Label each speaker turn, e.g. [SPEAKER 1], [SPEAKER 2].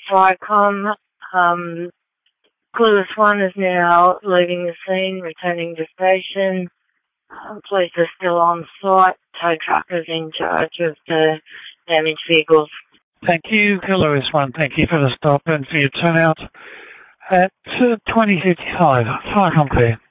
[SPEAKER 1] FICOM. Clueless 1 is now leaving the scene, returning to station. Police are still on site. Tow truck is in charge of the damaged vehicles.
[SPEAKER 2] Thank you, Clueless 1. Thank you for the stop and for your turnout at 20:55. FICOM clear.